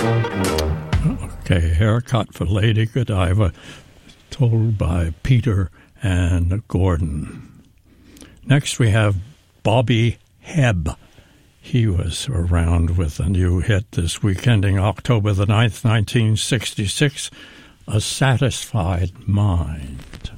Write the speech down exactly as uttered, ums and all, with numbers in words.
Okay, Haircut for Lady Godiva, told by Peter and Gordon. Next we have Bobby Hebb. He was around with a new hit this week, ending October the ninth, nineteen sixty-six, A Satisfied Mind.